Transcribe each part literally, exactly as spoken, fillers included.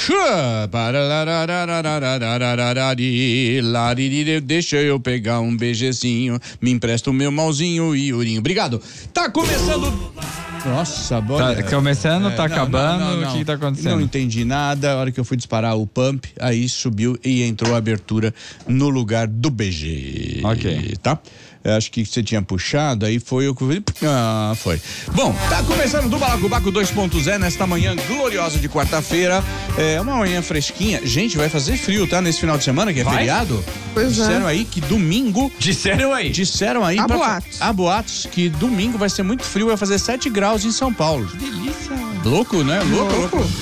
Deixa eu pegar um beijezinho, me empresta o meu malzinho e urinho. Obrigado. Tá começando. Nossa, bora. Tá começando, tá é, não, acabando, não, não, não. O que tá acontecendo? Não entendi nada. A hora que eu fui disparar o pump, aí subiu e entrou a abertura no lugar do B G. Ok. Tá? Eu acho que você tinha puxado, aí foi o que. Ah, foi. Bom, tá começando do Balacobaco dois ponto zero nesta manhã gloriosa de quarta-feira. É uma manhã fresquinha. Gente, vai fazer frio, tá? Nesse final de semana, que é vai? feriado. Pois Disseram é. aí que domingo. Disseram aí. Disseram aí. Há pra... boatos. Há boatos que domingo vai ser muito frio, vai fazer sete graus em São Paulo. Que delícia. Louco, né? Louco, louco. Louco.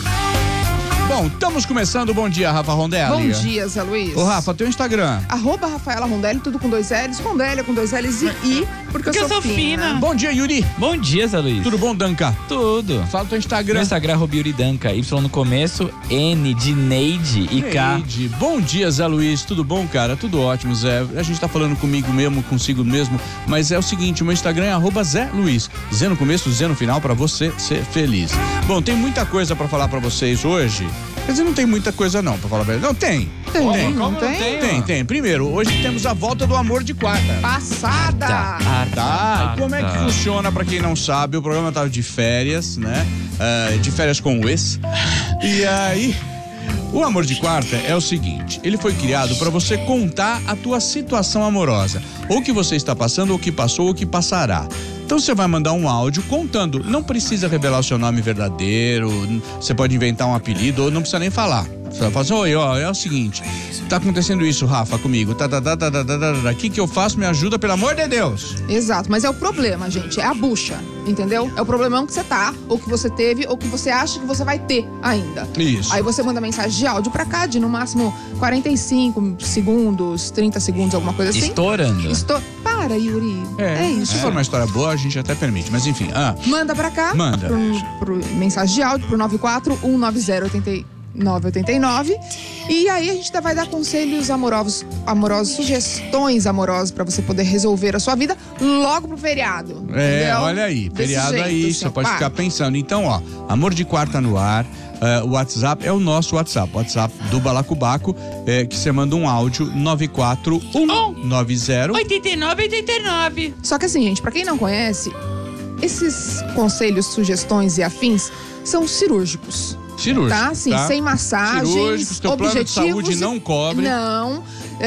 Bom, estamos começando. Bom dia, Rafa Rondelli. Bom dia, Zé Luiz. Ô, Rafa, teu Instagram. Arroba Rafaela Rondelli, tudo com dois L's, Rondelli com dois L's e I, porque, Porque eu sou, eu sou fina. fina. Bom dia, Yuri. Bom dia, Zé Luiz. Tudo bom, Danca? Tudo. Fala teu Meu Instagram. Instagram é Robiuridanca, Y no começo, N de Neide e K. Neide. Bom dia, Zé Luiz. Tudo bom, cara? Tudo ótimo, Zé. A gente tá falando comigo mesmo, consigo mesmo, mas é o seguinte, o meu Instagram é arroba Zé Luiz. Zé no começo, Zé no final, pra você ser feliz. Bom, tem muita coisa pra falar pra vocês hoje. Quer dizer, não tem muita coisa não, pra falar a verdade. Não, tem. Tem, Tem. não Como tem? não tem? Tem, tem. Primeiro, hoje temos a volta do Amor de Quarta. Passada. Tá, e como é que funciona, pra quem não sabe, o programa tava de férias, né? Ah, de férias com o ex. E aí, o Amor de Quarta é o seguinte, ele foi criado pra você contar a tua situação amorosa. Ou que você está passando, ou que passou, ou que passará. Então você vai mandar um áudio contando, não precisa revelar o seu nome verdadeiro, você pode inventar um apelido, ou não precisa nem falar. Você vai falar assim, oi, ó, é o seguinte, tá acontecendo isso, Rafa, comigo, tá, tá, tá, tá, tá, tá, tá, o que que eu faço? Me ajuda, pelo amor de Deus. Exato, mas é o problema, gente, é a bucha, entendeu? É o problemão que você tá, ou que você teve, ou que você acha que você vai ter ainda. Isso. Aí você manda mensagem de áudio pra cá, de no máximo quarenta e cinco segundos, trinta segundos, alguma coisa assim. Estourando. Estou... Para, Yuri. É, isso. Se for uma história boa, a gente até permite, mas enfim. Ah, Manda pra cá. Manda. Pro, pro mensagem de áudio pro nove quatro um nove zero oito nove oito nove. E aí a gente vai dar conselhos amorosos, amorosos, sugestões amorosas pra você poder resolver a sua vida logo pro feriado. é, entendeu? olha aí, Desse feriado jeito, aí, assim, você ó, pode pá. ficar pensando. Então, ó, Amor de Quarta no ar, uh, o WhatsApp é o nosso WhatsApp, o WhatsApp do Balacobaco, é, que você manda um áudio nove quatro um nove zero oito nove oito nove. Só que assim, gente, pra quem não conhece, esses conselhos, sugestões e afins são cirúrgicos. cirúrgico. Tá, assim, tá? sem massagens, Cirúrgicos, teu plano de objetivos. saúde não cobre. Não,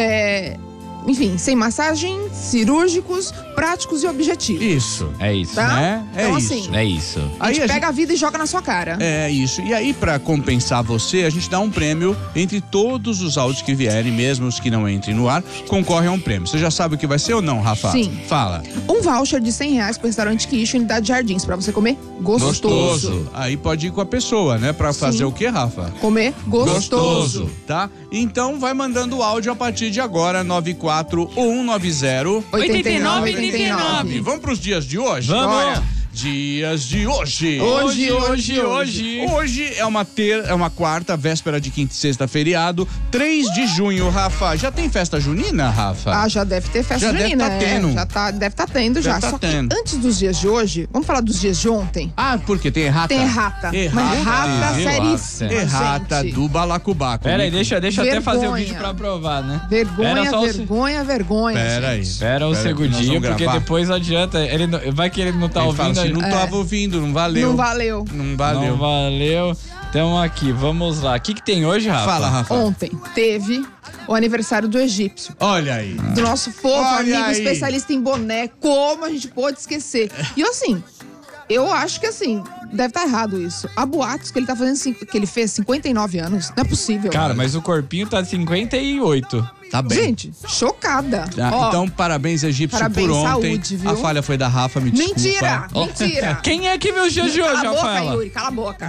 é, enfim, sem massagens, cirúrgicos, práticos e objetivos. Isso. É isso. Tá? Né? É Então, isso. assim, É isso. a gente Aí a pega a vida e joga na sua cara. É isso. E aí, pra compensar você, a gente dá um prêmio entre todos os áudios que vierem, mesmo os que não entrem no ar, concorrem a um prêmio. Você já sabe o que vai ser ou não, Rafa? Sim. Fala. Um voucher de cem reais pro restaurante Quiche, unidade Jardins, pra você comer gostoso. Aí pode ir com a pessoa, né? Pra fazer o quê, Rafa? Comer gostoso. Tá? Então vai mandando o áudio a partir de agora, nove quatro um nove zero. oitenta e nove, oitenta e oitenta e nove. E vamos pros dias de hoje? Vamos. Bora. Dias de hoje. Hoje, hoje, hoje. Hoje é uma ter, é uma quarta, véspera de quinta e sexta, feriado, três de junho, Rafa. Já tem festa junina, Rafa? Ah, já deve ter festa Já deve junina, tá é. tendo. Já tá, deve estar tá tendo já. tá Só tendo. que antes dos dias de hoje, vamos falar dos dias de ontem? Ah, porque tem errata? Tem errata. Errata. Mas errata Viu? seríssima, Errata gente. do Balacobaco. Pera aí, deixa, deixa eu até fazer o Vergonha. vídeo pra provar, né? Vergonha, Pera só o se- vergonha, vergonha. Pera aí. gente. Espera um Pera aí, que nós segundinho, vamos porque gravar. depois não adianta. Ele não- vai que ele não tá Ele ouvindo. fala assim, não É. tava ouvindo, não valeu. Não valeu. Não valeu. Não valeu. Então aqui, vamos lá. O que que tem hoje, Rafa? Fala, Rafa. Ontem teve o aniversário do egípcio. Olha aí. Do nosso fofo Olha amigo aí. especialista em boné. Como a gente pôde esquecer? E assim, eu acho que assim, deve estar errado isso. Há boatos que ele tá fazendo, cin- que ele fez cinquenta e nove anos. Não é possível. Cara, mas o corpinho tá de cinquenta e oito. Tá bem. Gente, chocada. Ah, Ó, então, parabéns, egípcio, parabéns, por ontem. saúde, viu? A falha foi da Rafa, me desculpa. mentira, mentira. Quem é que viu os dias de hoje, Cala a boca, Rafaela? Yuri, cala a boca.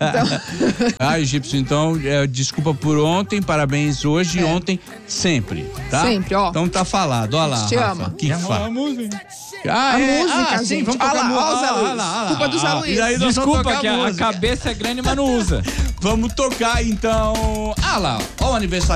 Então, Ah, egípcio, então, é, desculpa por ontem, parabéns hoje e É. ontem, sempre, tá? Sempre, ó. Então tá falado, ó lá, Te Rafa. ama. Que fa... A música. Ah, A é? música, ah, sim, gente. vamos tocar Olha lá, mu- ó o Zé ah, Luiz. lá, lá, lá. Culpa do Zé Ah, Luiz. E aí nós vamos Desculpa tocar que a, a música. cabeça é grande, mas não usa. Vamos tocar, então... Ah lá, ó o aniversário